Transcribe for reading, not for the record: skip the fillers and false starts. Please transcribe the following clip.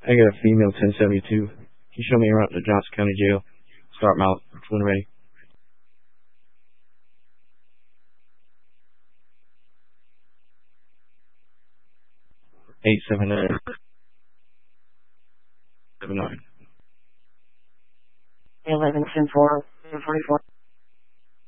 I got a female 1072. Can you show me around the Johnson County Jail? Start mount when ready. 879 79. 11-10-4, 44.